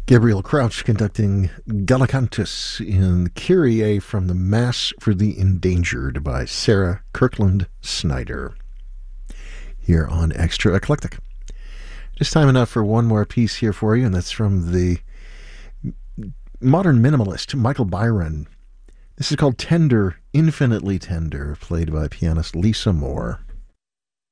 Gabriel Crouch conducting Gallicantus in Kyrie from the Mass for the Endangered by Sarah Kirkland Snyder here on Extra Eclectic. Just time enough for one more piece here for you, and that's from the modern minimalist Michael Byron. This is called Tender, Infinitely Tender, played by pianist Lisa Moore.